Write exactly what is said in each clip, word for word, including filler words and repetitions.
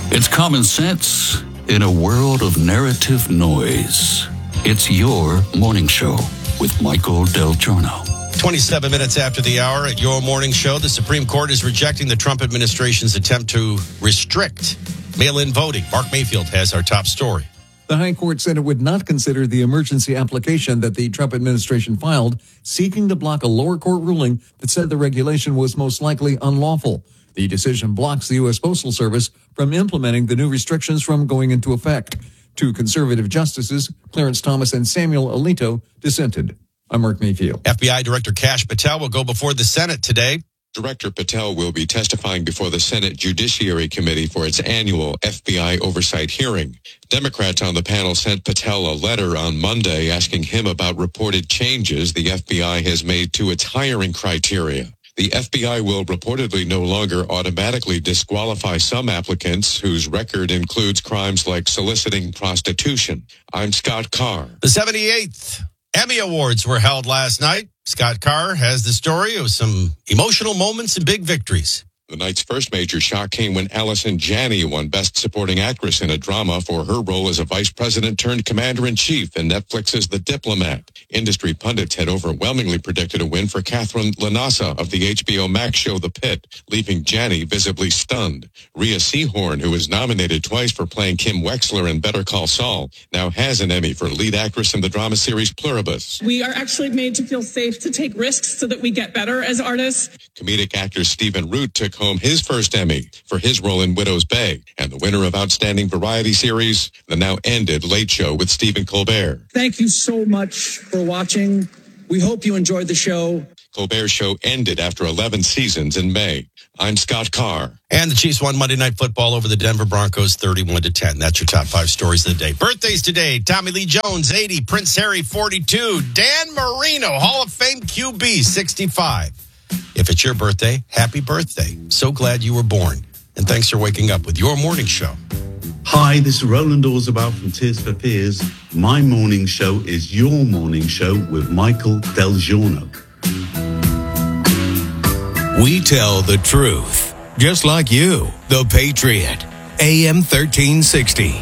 It's common sense in a world of narrative noise. It's your morning show with Michael Del Giorno. twenty-seven minutes after the hour at your morning show, the Supreme Court is rejecting the Trump administration's attempt to restrict mail-in voting. Mark Mayfield has our top story. The High Court said it would not consider the emergency application that the Trump administration filed, seeking to block a lower court ruling that said the regulation was most likely unlawful. The decision blocks the U S Postal Service from implementing the new restrictions from going into effect. Two conservative justices, Clarence Thomas and Samuel Alito, dissented. I'm Mark Mayfield. F B I Director Kash Patel will go before the Senate today. Director Patel will be testifying before the Senate Judiciary Committee for its annual F B I oversight hearing. Democrats on the panel sent Patel a letter on Monday asking him about reported changes the F B I has made to its hiring criteria. The F B I will reportedly no longer automatically disqualify some applicants whose record includes crimes like soliciting prostitution. I'm Scott Carr. The seventy-eighth Emmy Awards were held last night. Scott Carr has the story of some emotional moments and big victories. The night's first major shock came when Allison Janney won Best Supporting Actress in a Drama for her role as a vice president turned commander-in-chief in Netflix's The Diplomat. Industry pundits had overwhelmingly predicted a win for Catherine Lanasa of the H B O Max show The Pit, leaving Janney visibly stunned. Rhea Seehorn, who was nominated twice for playing Kim Wexler in Better Call Saul, now has an Emmy for lead actress in the drama series Pluribus. We are actually made to feel safe to take risks so that we get better as artists. Comedic actor Stephen Root took home his first Emmy for his role in Widow's Bay, and the winner of Outstanding Variety Series, the now ended Late Show with Stephen Colbert. Thank you so much for watching. We hope you enjoyed the show. Colbert's show ended after eleven seasons in May. I'm Scott Carr. And the Chiefs won Monday Night Football over the Denver Broncos thirty-one to ten. That's your top five stories of the day. Birthdays today: Tommy Lee Jones, eighty; Prince Harry, forty-two; Dan Marino, Hall of Fame Q B, sixty-five. If it's your birthday, happy birthday. So glad you were born. And thanks for waking up with your morning show. Hi, this is Roland Orzabaugh from Tears for Fears. My morning show is your morning show with Michael Del Giorno. We tell the truth, just like you, the Patriot, A M thirteen sixty.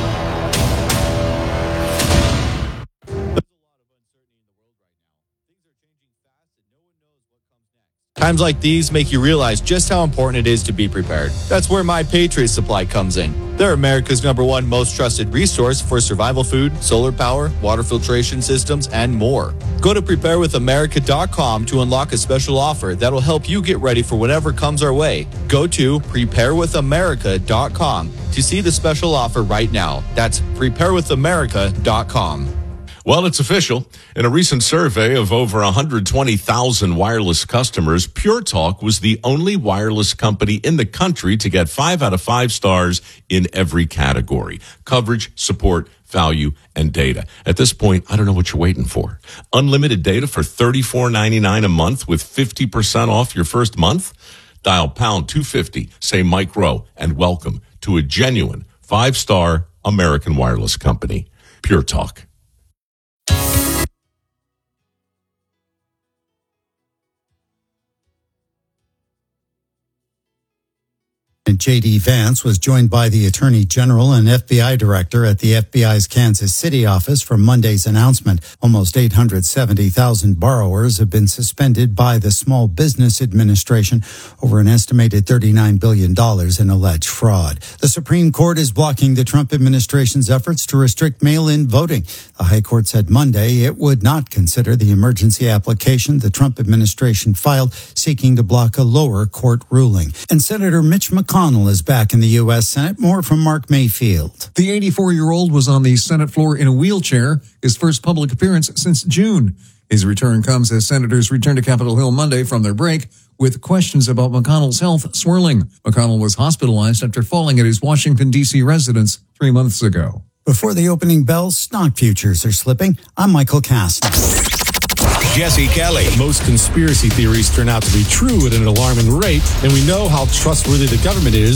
Times like these make you realize just how important it is to be prepared. That's where My Patriot Supply comes in. They're America's number one most trusted resource for survival food, solar power, water filtration systems, and more. Go to prepare with america dot com to unlock a special offer that'll help you get ready for whatever comes our way. Go to prepare with america dot com to see the special offer right now. That's prepare with america dot com. Well, it's official. In a recent survey of over one hundred twenty thousand wireless customers, Pure Talk was the only wireless company in the country to get five out of five stars in every category: coverage, support, value, and data. At this point, I don't know what you're waiting for. Unlimited data for thirty-four ninety-nine a month with fifty percent off your first month? Dial pound two fifty, say Mike Rowe, and welcome to a genuine five-star American wireless company. Pure Talk. J D. Vance was joined by the Attorney General and F B I Director at the F B I's Kansas City office for Monday's announcement. Almost eight hundred seventy thousand borrowers have been suspended by the Small Business Administration over an estimated thirty-nine billion dollars in alleged fraud. The Supreme Court is blocking the Trump administration's efforts to restrict mail-in voting. The High Court said Monday it would not consider the emergency application the Trump administration filed seeking to block a lower court ruling. And Senator Mitch McConnell is back in the U S. Senate. More from Mark Mayfield. The eighty-four-year-old was on the Senate floor in a wheelchair, his first public appearance since June. His return comes as senators return to Capitol Hill Monday from their break with questions about McConnell's health swirling. McConnell was hospitalized after falling at his Washington, D C residence three months ago. Before the opening bell, stock futures are slipping. I'm Michael Cass. Jesse Kelly. Most conspiracy theories turn out to be true at an alarming rate, and we know how trustworthy the government is.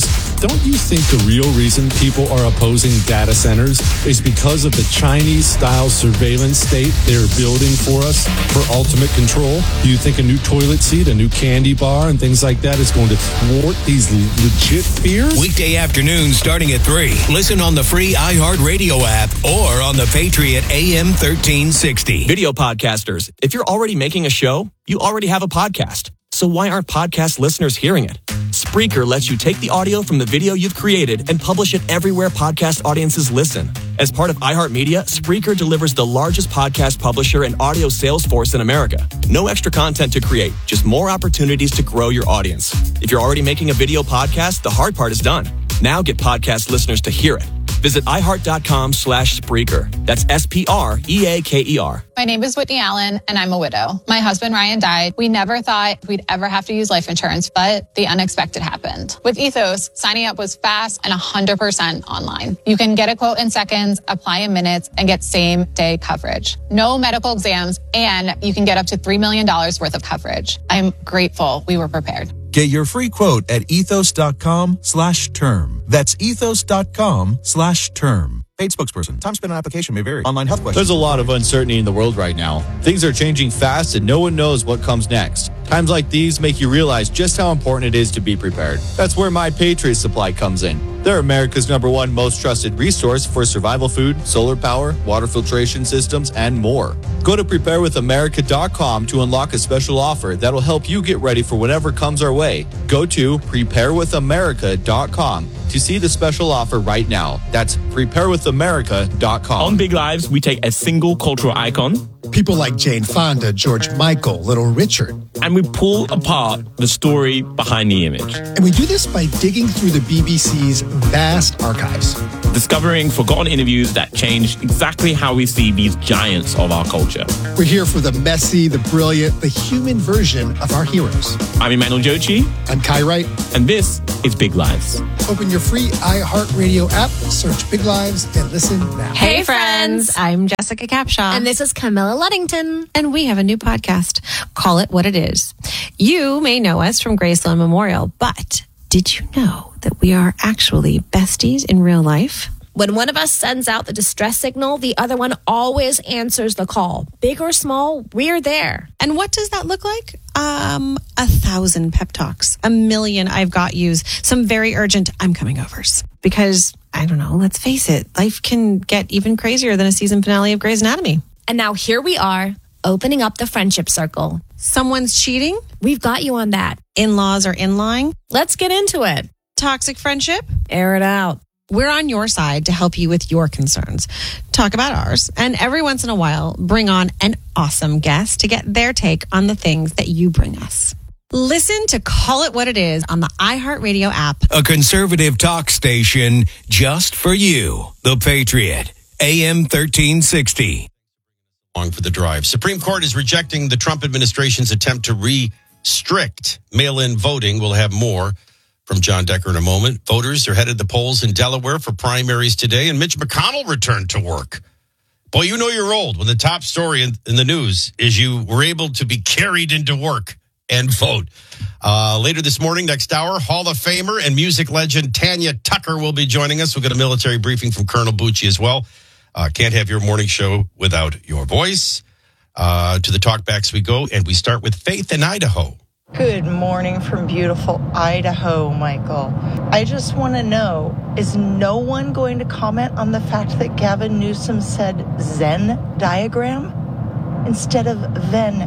don't you think the real reason people are opposing data centers is because of the Chinese-style surveillance state they're building for us for ultimate control? Do you think a new toilet seat, a new candy bar, and things like that is going to thwart these legit fears? Weekday afternoons starting at three. Listen on the free iHeartRadio app or on the Patriot A M thirteen sixty. Video podcasters, if you're already making a show, you already have a podcast. So why aren't podcast listeners hearing it? Spreaker lets you take the audio from the video you've created and publish it everywhere podcast audiences listen. As part of iHeartMedia, Spreaker delivers the largest podcast publisher and audio sales force in America. No extra content to create, just more opportunities to grow your audience. If you're already making a video podcast, the hard part is done. Now get podcast listeners to hear it. Visit iHeart.com slash Spreaker. That's S P R E A K E R. My name is Whitney Allen, and I'm a widow. My husband, Ryan, died. We never thought we'd ever have to use life insurance, but the unexpected happened. With Ethos, signing up was fast and one hundred percent online. You can get a quote in seconds, apply in minutes, and get same-day coverage. No medical exams, and you can get up to three million dollars worth of coverage. I'm grateful we were prepared. Get your free quote at ethos.com slash term. That's ethos.com slash term. Paid spokesperson. Time spent on application may vary. Online health questions. There's a lot of uncertainty in the world right now. Things are changing fast and no one knows what comes next. Times like these make you realize just how important it is to be prepared. That's where My Patriot Supply comes in. They're America's number one most trusted resource for survival food, solar power, water filtration systems, and more. Go to prepare with america dot com to unlock a special offer that'll help you get ready for whatever comes our way. Go to prepare with america dot com to see the special offer right now. That's prepare with america dot com. On Big Lives, we take a single cultural icon, people like Jane Fonda, George Michael, Little Richard, and we pull apart the story behind the image. And we do this by digging through the B B C's vast archives, discovering forgotten interviews that change exactly how we see these giants of our culture. We're here for the messy, the brilliant, the human version of our heroes. I'm Emmanuel Jochi. I'm Kai Wright. And this is Big Lives. Open your free iHeartRadio app, search Big Lives, and listen now. Hey, friends. I'm Jessica Capshaw. And this is Camilla Luddington. And we have a new podcast. Call It What It Is. You may know us from Graceland Memorial, but did you know that we are actually besties in real life? When one of us sends out the distress signal, the other one always answers the call. Big or small, we're there. And what does that look like? Um, a thousand pep talks, a million I've got yous, some very urgent I'm coming overs. Because, I don't know, let's face it, life can get even crazier than a season finale of Grey's Anatomy. And now here we are, opening up the friendship circle. Someone's cheating? We've got you on that. In-laws are in-lying? Let's get into it. Toxic friendship? Air it out. We're on your side to help you with your concerns. Talk about ours. And every once in a while, bring on an awesome guest to get their take on the things that you bring us. Listen to Call It What It Is on the iHeartRadio app. A conservative talk station just for you. The Patriot. A M thirteen sixty. Long for the drive. Supreme Court is rejecting the Trump administration's attempt to restrict mail-in voting. We'll have more from John Decker in a moment. Voters are headed to the polls in Delaware for primaries today, and Mitch McConnell returned to work. Boy, you know you're old when the top story in, in the news is you were able to be carried into work and vote. Uh, later this morning, next hour, Hall of Famer and music legend Tanya Tucker will be joining us. We'll get a military briefing from Colonel Bucci as well. Uh, can't have your morning show without your voice. Uh, to the talkbacks we go, and we start with Faith in Idaho. Good morning from beautiful Idaho, Michael. I just want to know, is no one going to comment on the fact that Gavin Newsom said Zen diagram instead of Venn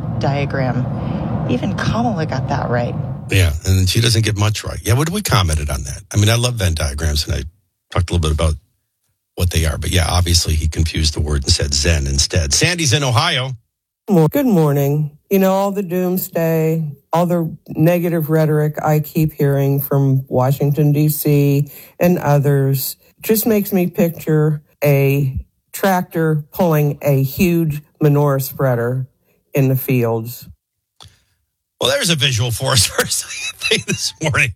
diagram? Even Kamala got that right. Yeah, and she doesn't get much right. Yeah, what we commented on that? I mean, I love Venn diagrams, and I talked a little bit about what they are. But yeah, obviously he confused the word and said Zen instead. Sandy's in Ohio. Good morning. You know, all the doomsday, all the negative rhetoric I keep hearing from Washington, D C and others just makes me picture a tractor pulling a huge manure spreader in the fields. Well, there's a visual for us first thing this morning.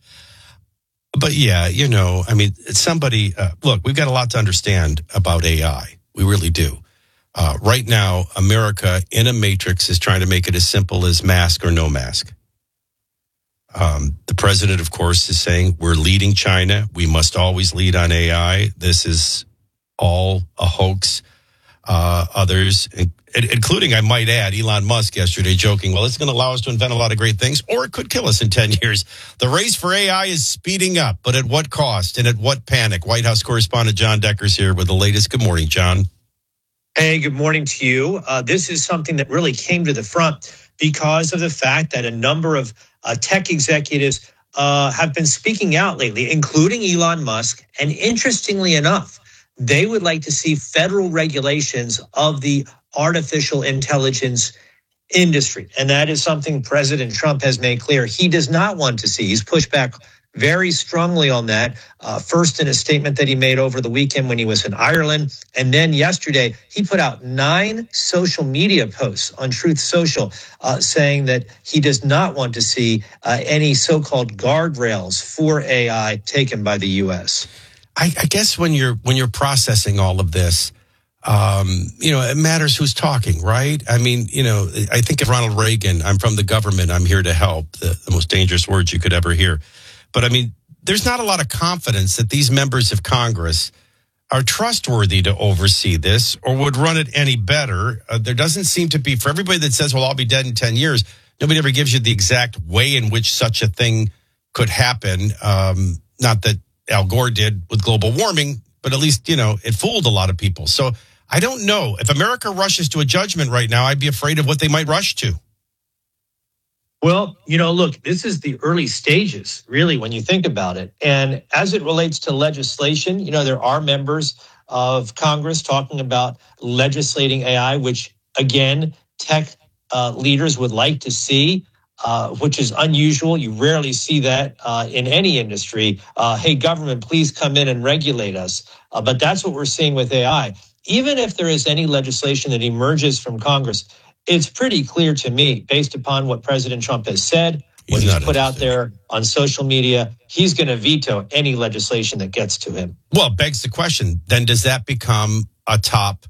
But yeah, you know, I mean, somebody, uh, look, we've got a lot to understand about A I. We really do. Uh, right now, America in a matrix is trying to make it as simple as mask or no mask. Um, the president, of course, is saying we're leading China. We must always lead on A I. This is all a hoax. Uh, others, including, I might add, Elon Musk yesterday joking, well, it's going to allow us to invent a lot of great things, or it could kill us in ten years. The race for A I is speeding up, but at what cost and at what panic? White House correspondent John Decker's here with the latest. Good morning, John. Hey, good morning to you. Uh, this is something that really came to the front because of the fact that a number of uh, tech executives uh, have been speaking out lately, including Elon Musk. And interestingly enough, they would like to see federal regulations of the artificial intelligence industry. And that is something President Trump has made clear he does not want to see. He's pushed back very strongly on that, uh, first in a statement that he made over the weekend when he was in Ireland. And then yesterday, he put out nine social media posts on Truth Social uh, saying that he does not want to see uh, any so-called guardrails for A I taken by the U S. I, I guess when you're when you're processing all of this, um, you know, it matters who's talking, right? I mean, you know, I think of Ronald Reagan, I'm from the government, I'm here to help, the, the most dangerous words you could ever hear. But I mean, there's not a lot of confidence that these members of Congress are trustworthy to oversee this or would run it any better. Uh, there doesn't seem to be, for everybody that says, well, I'll be dead in ten years, nobody ever gives you the exact way in which such a thing could happen. Um, not that Al Gore did with global warming, but at least, you know, it fooled a lot of people. So I don't know. If America rushes to a judgment right now, I'd be afraid of what they might rush to. Well, you know, look, this is the early stages, really, when you think about it. And as it relates to legislation, you know, there are members of Congress talking about legislating A I, which, again, tech uh, leaders would like to see. Uh, which is unusual. You rarely see that uh, in any industry. Uh, hey, government, please come in and regulate us. Uh, but that's what we're seeing with A I. Even if there is any legislation that emerges from Congress, it's pretty clear to me, based upon what President Trump has said, what he's, he's put out there on social media, he's going to veto any legislation that gets to him. Well, it begs the question, then does that become a top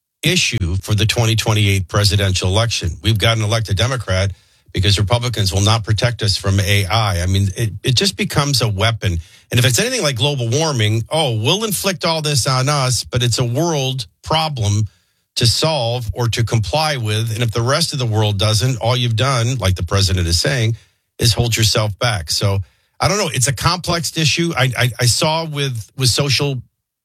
issue for the twenty twenty-eight presidential election? We've got an elected Democrat because Republicans will not protect us from A I. I mean, it, it just becomes a weapon. And if it's anything like global warming, oh, we'll inflict all this on us, but it's a world problem to solve or to comply with. And if the rest of the world doesn't, all you've done, like the president is saying, is hold yourself back. So I don't know. It's a complex issue. I, I, I saw with, with social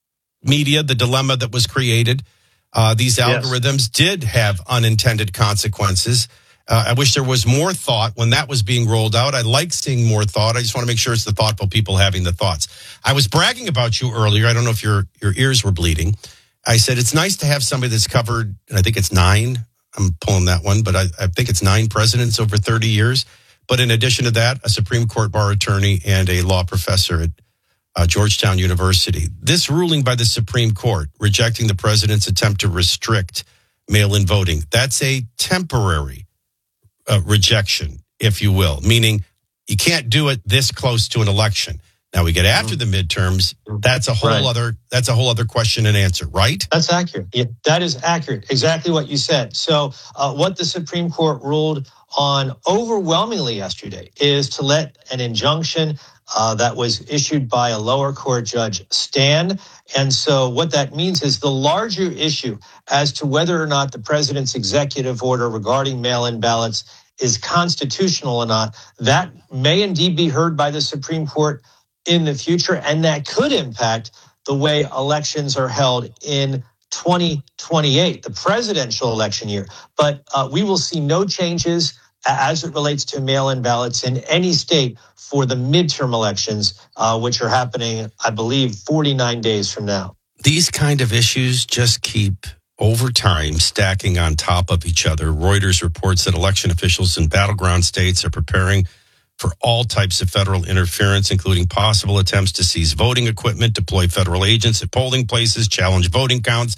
media the dilemma that was created. Uh, these algorithms yes. did have unintended consequences. Uh, I wish there was more thought when that was being rolled out. I like seeing more thought. I just want to make sure it's the thoughtful people having the thoughts. I was bragging about you earlier. I don't know if your, your ears were bleeding. I said, it's nice to have somebody that's covered, and I think it's nine. I'm pulling that one, but I, I think it's nine presidents over thirty years. But in addition to that, a Supreme Court bar attorney and a law professor at uh, Georgetown University. This ruling by the Supreme Court rejecting the president's attempt to restrict mail-in voting, that's a temporary Uh, rejection, if you will, meaning you can't do it this close to an election. Now we get after the midterms. That's a whole right. other. That's a whole other question and answer, right? That's accurate. Yeah, that is accurate. Exactly what you said. So, uh, what the Supreme Court ruled on overwhelmingly yesterday is to let an injunction uh, that was issued by a lower court judge stand. And so, what that means is the larger issue as to whether or not the president's executive order regarding mail-in ballots is constitutional or not, that may indeed be heard by the Supreme Court in the future, and that could impact the way elections are held in twenty twenty-eight, the presidential election year. But uh, we will see no changes as it relates to mail-in ballots in any state for the midterm elections, uh, which are happening, I believe, forty-nine days from now. These kind of issues just keep, over time, stacking on top of each other. Reuters reports that election officials in battleground states are preparing for all types of federal interference, including possible attempts to seize voting equipment, deploy federal agents at polling places, challenge voting counts.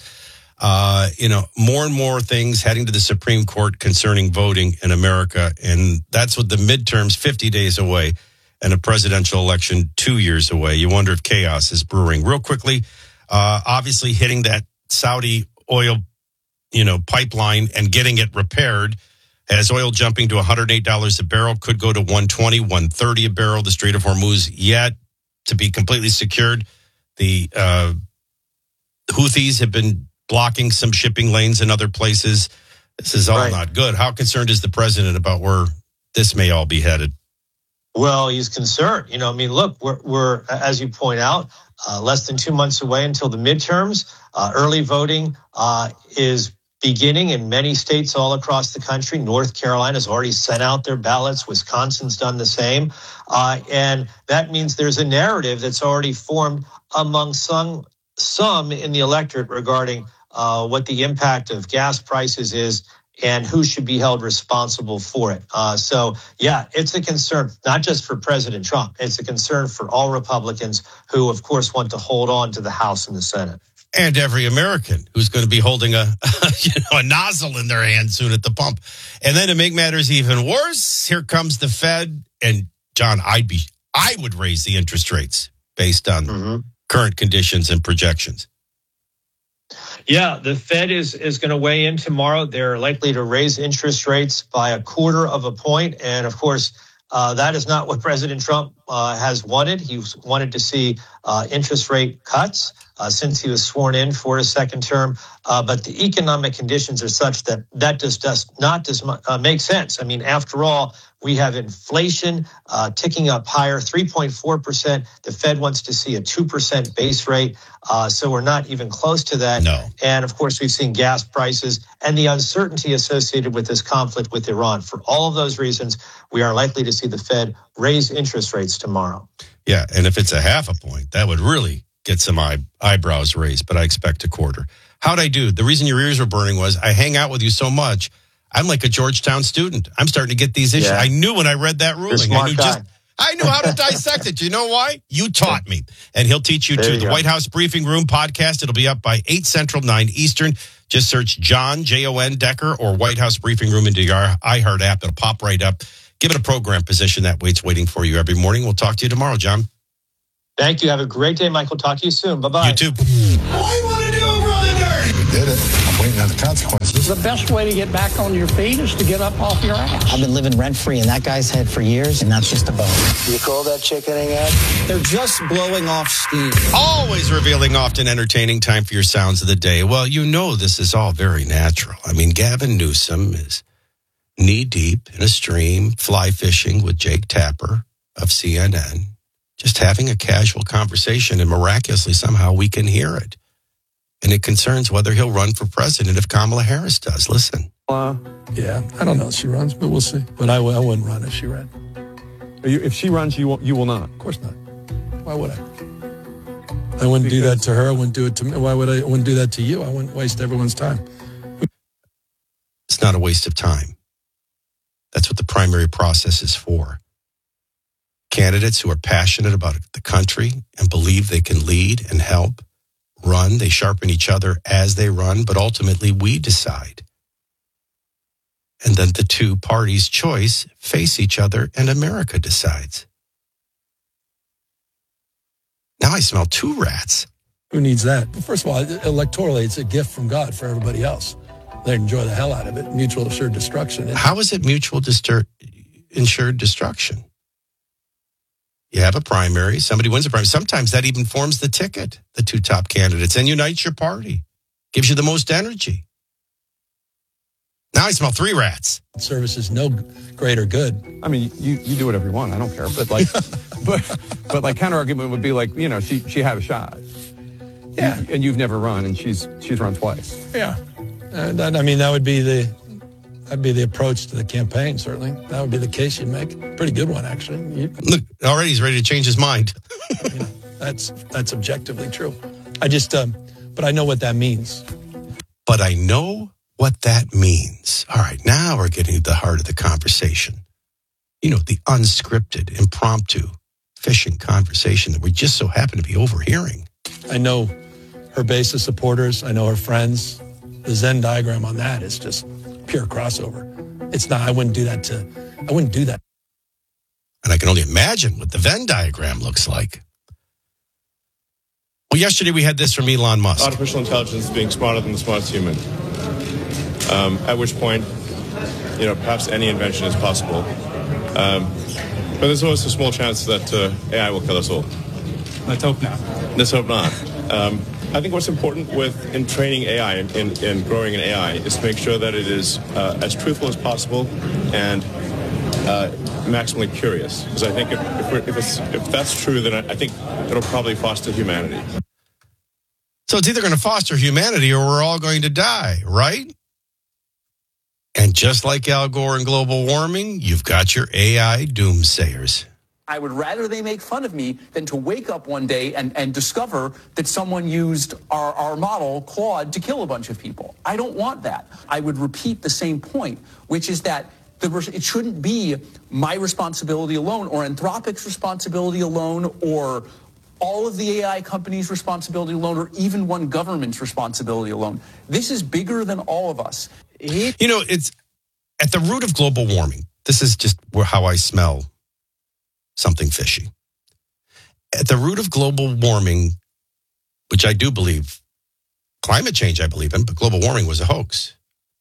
Uh, you know, more and more things heading to the Supreme Court concerning voting in America. And that's what the midterms, fifty days away, and a presidential election two years away. You wonder if chaos is brewing. Real quickly, uh, obviously hitting that Saudi oil, you know, pipeline and getting it repaired. As oil jumping to one hundred eight dollars a barrel, could go to one twenty, one thirty a barrel. The Strait of Hormuz yet to be completely secured. The uh, Houthis have been blocking some shipping lanes in other places. This is all right. Not good. How concerned is the president about where this may all be headed? Well, he's concerned. You know, I mean, look, we're, we're as you point out, uh, less than two months away until the midterms. Uh, early voting uh, is beginning in many states all across the country. North Carolina has already sent out their ballots. Wisconsin's done the same. Uh, and that means there's a narrative that's already formed among some, some in the electorate regarding uh, what the impact of gas prices is and who should be held responsible for it. Uh, so, yeah, it's a concern, not just for President Trump. It's a concern for all Republicans who, of course, want to hold on to the House and the Senate. And every American who's going to be holding a, you know, a nozzle in their hand soon at the pump. And then to make matters even worse, here comes the Fed. And, John, I'd be, I would raise the interest rates based on mm-hmm. current conditions and projections. Yeah, the Fed is, is going to weigh in tomorrow. They're likely to raise interest rates by a quarter of a point. And, of course, uh, that is not what President Trump uh, has wanted. He wanted to see uh, interest rate cuts uh, since he was sworn in for his second term. Uh, but the economic conditions are such that that just does not does, uh, make sense. I mean, after all, we have inflation uh, ticking up higher, three point four percent. The Fed wants to see a two percent base rate. Uh, so we're not even close to that. No. And, of course, we've seen gas prices and the uncertainty associated with this conflict with Iran. For all of those reasons, we are likely to see the Fed raise interest rates tomorrow. Yeah, and if it's a half a point, that would really get some eye, eyebrows raised, but I expect a quarter. How'd I do? The reason your ears were burning was I hang out with you so much. I'm like a Georgetown student. I'm starting to get these issues. Yeah. I knew when I read that ruling. I knew, just, I knew how to dissect it. You know why? You taught me. And he'll teach you, there too. You the go. White House Briefing Room podcast. It'll be up by eight Central, nine Eastern. Just search John, J O N, Decker, or White House Briefing Room into your iHeart app. It'll pop right up. Give it a program position. That way it's waiting for you every morning. We'll talk to you tomorrow, John. Thank you. Have a great day, Michael. Talk to you soon. Bye-bye. You too. What you want to do, brother nerd? We did it. I'm waiting on the consequences. The best way to get back on your feet is to get up off your ass. I've been living rent-free in that guy's head for years, and that's just a bone. You call that chickening out? They're just blowing off steam. Always revealing, often entertaining. Time for your sounds of the day. Well, you know this is all very natural. I mean, Gavin Newsom is knee-deep in a stream, fly fishing with Jake Tapper of C N N. Just having a casual conversation, and miraculously somehow we can hear it. And it concerns whether he'll run for president if Kamala Harris does. Listen. Uh, yeah, I don't know if she runs, but we'll see. But I, w- I wouldn't run if she ran. You, if she runs, you will, you will not? Of course not. Why would I? I wouldn't because do that to her. I wouldn't do it to me. Why would I, I wouldn't do that to you? I wouldn't waste everyone's time. It's not a waste of time. That's what the primary process is for. Candidates who are passionate about the country and believe they can lead and help run. They sharpen each other as they run, but ultimately we decide. And then the two parties' choice face each other and America decides. Now I smell two rats. Who needs that? First of all, electorally, it's a gift from God for everybody else. They enjoy the hell out of it. Mutual assured destruction. How is it mutual distur- insured destruction? You have a primary, somebody wins a primary. Sometimes that even forms the ticket, the two top candidates, and unites your party, gives you the most energy. Now I smell three rats. Service is no greater good. I mean, you, you do whatever you want. I don't care. But like, but but like counter argument would be like, you know, she she had a shot. Yeah, you, and you've never run, and she's she's run twice. Yeah, and that, I mean that would be the. That'd be the approach to the campaign, certainly. That would be the case you'd make. Pretty good one, actually. You, Look, already he's ready to change his mind. you know, that's that's objectively true. I just, um, but I know what that means. But I know what that means. All right, now we're getting to the heart of the conversation. You know, the unscripted, impromptu, fishing conversation that we just so happen to be overhearing. I know her base of supporters. I know her friends. The Venn diagram on that is just pure crossover. It's not, I wouldn't do that to, I wouldn't do that. And I can only imagine what the Venn diagram looks like. Well, yesterday we had this from Elon Musk. Artificial intelligence is being smarter than the smartest human. Um, at which point, you know, perhaps any invention is possible. Um, but there's always a small chance that uh, A I will kill us all. Let's hope not. Let's hope not. Um, I think what's important with in training A I, in, in growing an A I, is to make sure that it is uh, as truthful as possible and uh, maximally curious. Because I think if if, we're, if, it's, if that's true, then I, I think it'll probably foster humanity. So it's either going to foster humanity or we're all going to die, right? And just like Al Gore and global warming, you've got your A I doomsayers. I would rather they make fun of me than to wake up one day and, and discover that someone used our, our model, Claude, to kill a bunch of people. I don't want that. I would repeat the same point, which is that the, it shouldn't be my responsibility alone or Anthropic's responsibility alone or all of the A I companies' responsibility alone or even one government's responsibility alone. This is bigger than all of us. You know, it's at the root of global warming. This is just how I smell something fishy. At the root of global warming, which I do believe, climate change I believe in, but global warming was a hoax.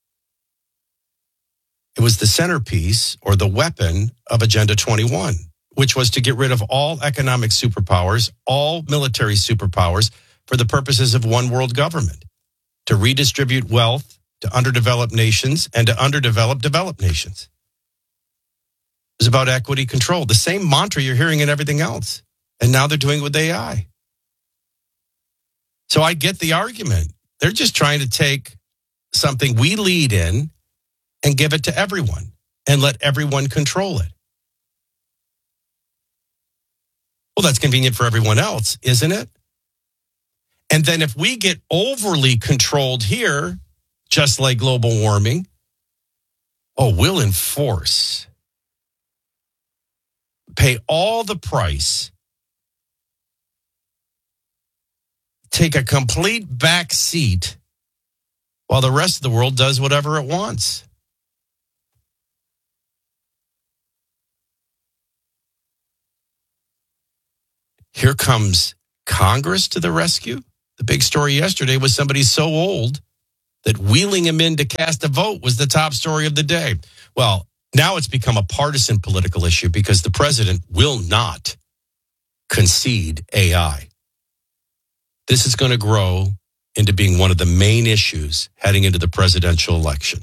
It was the centerpiece or the weapon of Agenda twenty-one, which was to get rid of all economic superpowers, all military superpowers for the purposes of one world government, to redistribute wealth to underdeveloped nations and to underdeveloped developed nations. It was about equity control. The same mantra you're hearing in everything else. And now they're doing it with A I. So I get the argument. They're just trying to take something we lead in and give it to everyone and let everyone control it. Well, that's convenient for everyone else, isn't it? And then if we get overly controlled here, just like global warming, oh, we'll enforce. Pay all the price. Take a complete back seat while the rest of the world does whatever it wants. Here comes Congress to the rescue. The big story yesterday was somebody so old that wheeling him in to cast a vote was the top story of the day. Well, now it's become a partisan political issue because the president will not concede A I. This is going to grow into being one of the main issues heading into the presidential election.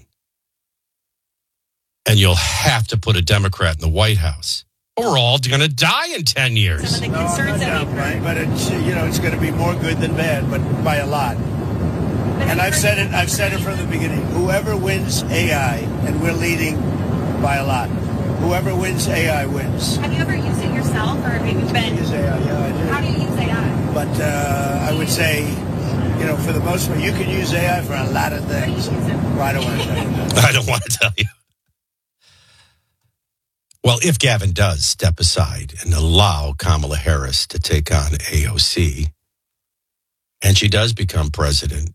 And you'll have to put a Democrat in the White House. We're all going to die in ten years. Some of the concerns that we've heard. But it's, you know, it's going to be more good than bad, but by a lot. And I've said it, I've said it from the beginning. Whoever wins A I, and we're leading by a lot. Whoever wins A I wins. Have you ever used it yourself, or have you been? Use A I, yeah, I do. How do you use A I? But uh, I would say, you know, for the most part, you can use A I for a lot of things. Where do you use it? Well, I don't want to tell you that. I don't want to tell you. Well, if Gavin does step aside and allow Kamala Harris to take on A O C, and she does become president,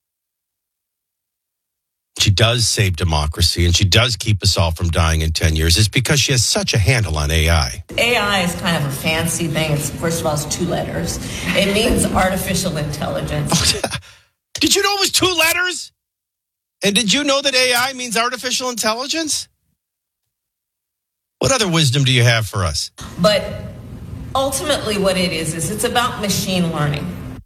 she does save democracy, and she does keep us all from dying in ten years, it's because she has such a handle on A I. A I is kind of a fancy thing. It's, first of all, it's two letters. It means artificial intelligence. Did you know it was two letters? And did you know that A I means artificial intelligence? What other wisdom do you have for us? But ultimately what it is, is it's about machine learning.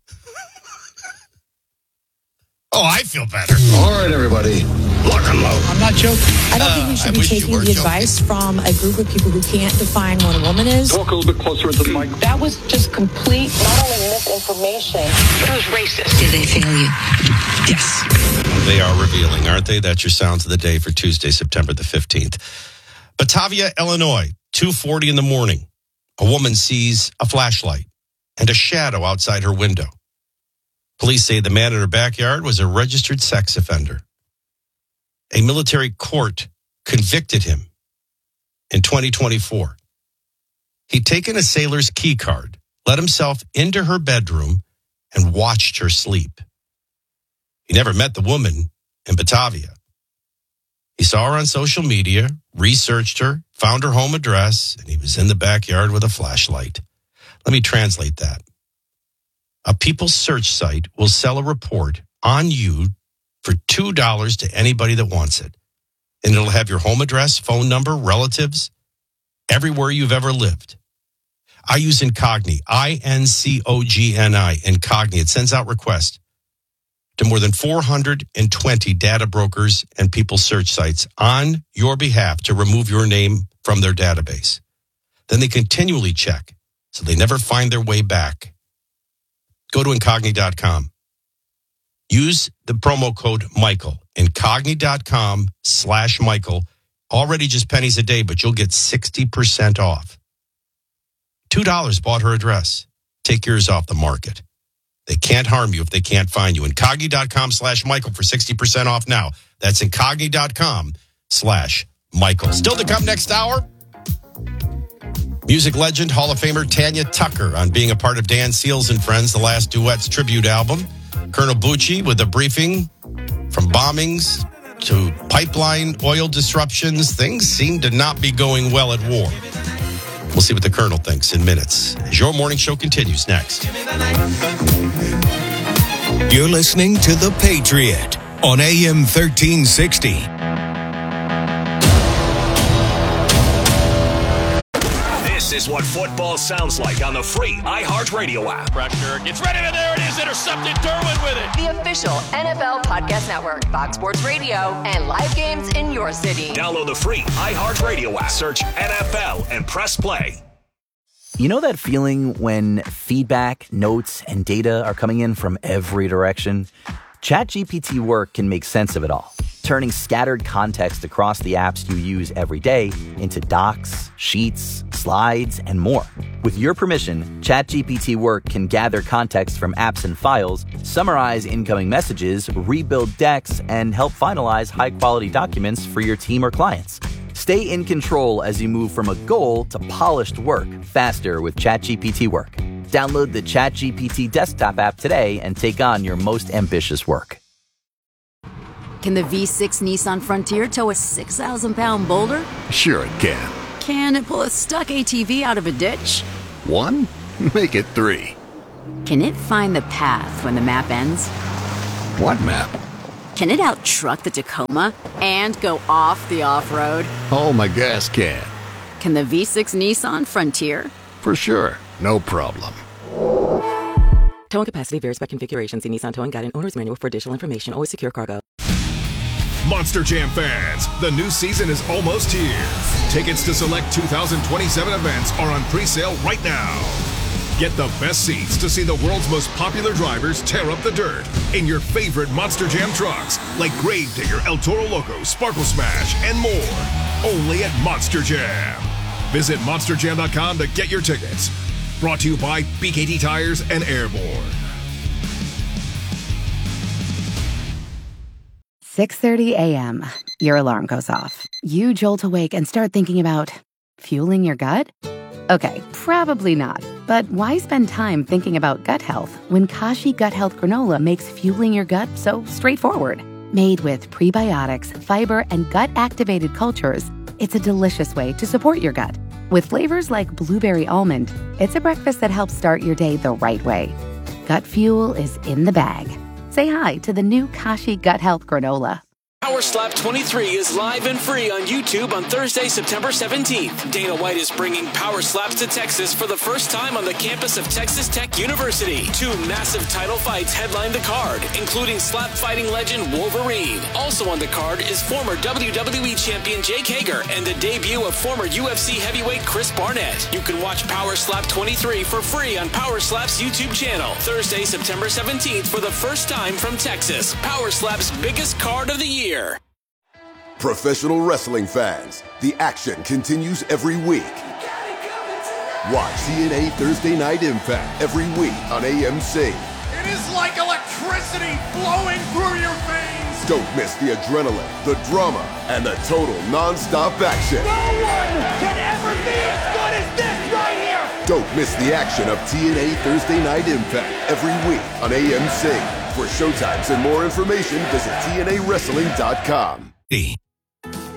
Oh, I feel better. All right, everybody. Lock and load. I'm not joking. I don't think we should Uh, I be wish you taking were the joking. advice from a group of people who can't define what a woman is. Talk a little bit closer into the mic. That was just complete. Not only misinformation, It was racist. Did they fail you? Yes. They are revealing, aren't they? That's your sounds of the day for Tuesday, September the fifteenth. Batavia, Illinois, two forty in the morning. A woman sees a flashlight and a shadow outside her window. Police say the man in her backyard was a registered sex offender. A military court convicted him in twenty twenty-four. He'd taken a sailor's key card, let himself into her bedroom, and watched her sleep. He never met the woman in Batavia. He saw her on social media, researched her, found her home address, and he was in the backyard with a flashlight. Let me translate that. A People's Search site will sell a report on you for two dollars to anybody that wants it. And it'll have your home address, phone number, relatives, everywhere you've ever lived. I use Incogni, I N C O G N I, Incogni. It sends out requests to more than four hundred twenty data brokers and people search sites on your behalf to remove your name from their database. Then they continually check, so they never find their way back. Go to Incogni dot com. Use the promo code Michael, Incogni dot com slash Michael. Already just pennies a day, but you'll get sixty percent off. two dollars bought her address. Take yours off the market. They can't harm you if they can't find you. Incogni dot com slash Michael for sixty percent off now. That's Incogni dot com slash Michael. Still to come next hour, music legend, Hall of Famer Tanya Tucker on being a part of Dan Seals and Friends, the Last Duets tribute album. Colonel Bucci with a briefing from bombings to pipeline oil disruptions. Things seem to not be going well at war. We'll see what the Colonel thinks in minutes. As your morning show continues next. You're listening to The Patriot on A M thirteen sixty. This is what football sounds like on the free iHeartRadio app. Pressure gets ready, and there it is, intercepted. Derwin with it. The official N F L Podcast Network, Fox Sports Radio, and live games in your city. Download the free iHeartRadio app. Search N F L and press play. You know that feeling when feedback, notes, and data are coming in from every direction? ChatGPT Work can make sense of it all, turning scattered context across the apps you use every day into docs, sheets, slides, and more. With your permission, ChatGPT Work can gather context from apps and files, summarize incoming messages, rebuild decks, and help finalize high-quality documents for your team or clients. Stay in control as you move from a goal to polished work faster with ChatGPT Work. Download the ChatGPT desktop app today and take on your most ambitious work. Can the V six Nissan Frontier tow a six thousand pound boulder? Sure it can. Can it pull a stuck A T V out of a ditch? One? Make it three. Can it find the path when the map ends? What map? Can it out-truck the Tacoma and go off the off-road? Oh, my gas can. Can the V six Nissan Frontier? For sure. No problem. Towing capacity varies by configuration. See Nissan Towing Guide and Owner's Manual for additional information. Always secure cargo. Monster Jam fans, the new season is almost here. Tickets to select two thousand twenty-seven events are on pre-sale right now. Get the best seats to see the world's most popular drivers tear up the dirt in your favorite Monster Jam trucks, like Gravedigger, El Toro Loco, Sparkle Smash, and more. Only at Monster Jam. Visit monster jam dot com to get your tickets. Brought to you by B K T Tires and Airborne. six thirty a.m. Your alarm goes off. You jolt awake and start thinking about fueling your gut? Okay, probably not. But why spend time thinking about gut health when Kashi Gut Health Granola makes fueling your gut so straightforward? Made with prebiotics, fiber, and gut-activated cultures, it's a delicious way to support your gut. With flavors like blueberry almond, it's a breakfast that helps start your day the right way. Gut fuel is in the bag. Say hi to the new Kashi Gut Health Granola. Power Slap twenty-three is live and free on YouTube on Thursday, September seventeenth. Dana White is bringing Power Slaps to Texas for the first time on the campus of Texas Tech University. Two massive title fights headline the card, including slap fighting legend Wolverine. Also on the card is former W W E champion Jake Hager and the debut of former U F C heavyweight Chris Barnett. You can watch Power Slap twenty-three for free on Power Slap's YouTube channel. Thursday, September seventeenth for the first time from Texas. Power Slap's biggest card of the year. Professional wrestling fans, the action continues every week. Watch T N A Thursday Night Impact every week on A M C. It is like electricity flowing through your veins. Don't miss the adrenaline, the drama, and the total non-stop action. No one can ever be as good as this right here. Don't miss the action of T N A Thursday Night Impact every week on A M C. For showtimes and more information, visit T N A wrestling dot com.